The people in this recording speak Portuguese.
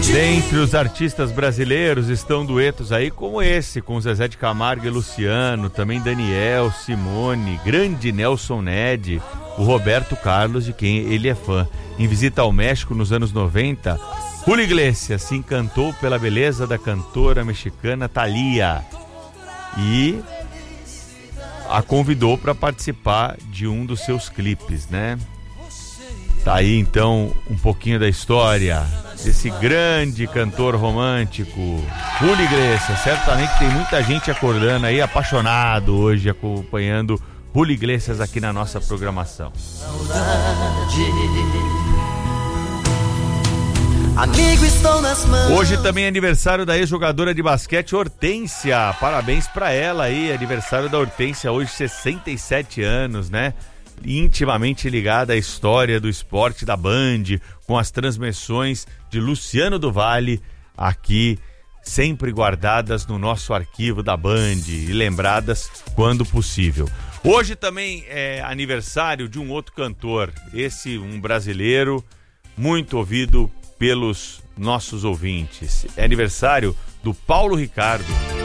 Dentre os artistas brasileiros estão duetos aí como esse, com Zezé de Camargo e Luciano, também Daniel, Simone, grande Nelson Ned, o Roberto Carlos, de quem ele é fã. Em visita ao México nos anos 90, Julio Iglesias se encantou pela beleza da cantora mexicana Thalía e a convidou para participar de um dos seus clipes, né? Tá aí então um pouquinho da história desse grande cantor romântico, Julio Iglesias. Certamente tem muita gente acordando aí, apaixonado hoje, acompanhando Julio Iglesias aqui na nossa programação. Amigo, estou nas mãos. Hoje também é aniversário da ex-jogadora de basquete Hortência. Parabéns pra ela aí, aniversário da Hortência, hoje 67 anos, né? Intimamente ligada à história do esporte da Band, com as transmissões de Luciano do Vale, aqui sempre guardadas no nosso arquivo da Band e lembradas quando possível. Hoje também é aniversário de um outro cantor, esse um brasileiro muito ouvido pelos nossos ouvintes. É aniversário do Paulo Ricardo.